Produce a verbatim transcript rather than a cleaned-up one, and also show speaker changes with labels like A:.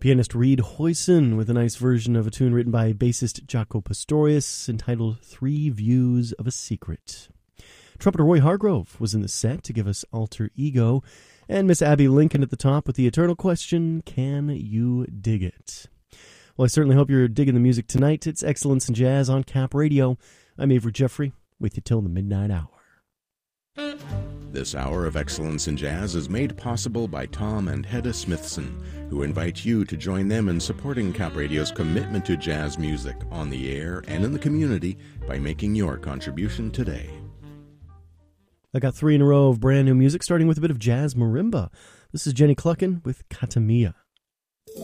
A: Pianist Reed Hoyson with a nice version of a tune written by bassist Jaco Pastorius entitled Three Views of a Secret. Trumpeter Roy Hargrove was in the set to give us Alter Ego, and Miss Abby Lincoln at the top with the eternal question, can you dig it? Well, I certainly hope you're digging the music tonight. It's Excellence in Jazz on Cap Radio. I'm Avery Jeffrey, with you till the midnight hour.
B: This hour of Excellence in Jazz is made possible by Tom and Hedda Smithson, who invite you to join them in supporting Cap Radio's commitment to jazz music on the air and in the community by making your contribution today.
A: I got three in a row of brand new music, starting with a bit of jazz marimba. This is Jenny Cluckin with Katamia.